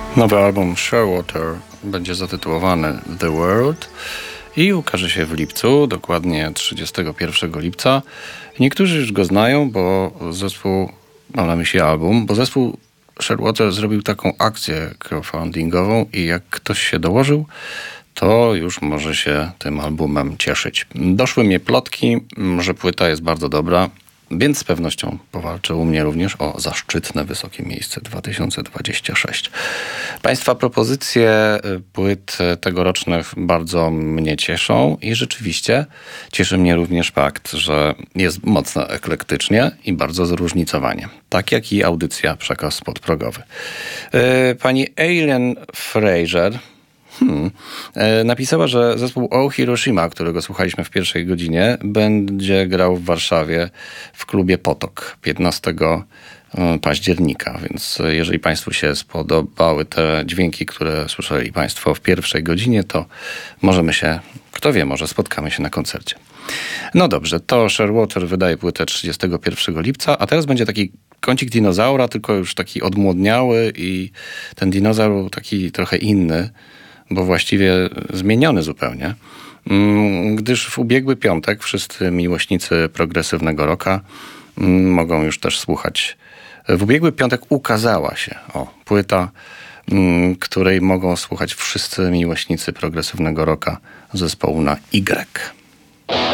Nowy album Shearwater będzie zatytułowany The World i ukaże się w lipcu, dokładnie 31 lipca. Niektórzy już go znają, bo zespół, mam na myśli album, bo zespół Shearwater zrobił taką akcję crowdfundingową i jak ktoś się dołożył, to już może się tym albumem cieszyć. Doszły mnie plotki, że płyta jest bardzo dobra, więc z pewnością powalczy u mnie również o zaszczytne wysokie miejsce 2026. Państwa propozycje płyt tegorocznych bardzo mnie cieszą i rzeczywiście cieszy mnie również fakt, że jest mocno eklektycznie i bardzo zróżnicowanie. Tak jak i audycja Przekaz Podprogowy. Pani Eileen Fraser napisała, że zespół O Hiroshima, którego słuchaliśmy w pierwszej godzinie, będzie grał w Warszawie w klubie Potok 15 października. Więc jeżeli Państwu się spodobały te dźwięki, które słyszeli Państwo w pierwszej godzinie, to możemy się, kto wie, może spotkamy się na koncercie. No dobrze, to Shearwater wydaje płytę 31 lipca, a teraz będzie taki kącik dinozaura, tylko już taki odmłodniały i ten dinozaur taki trochę inny, bo właściwie zmieniony zupełnie, gdyż w ubiegły piątek wszyscy miłośnicy progresywnego rocka mogą już też słuchać. W ubiegły piątek ukazała się płyta, której mogą słuchać wszyscy miłośnicy progresywnego rocka zespołu na Y.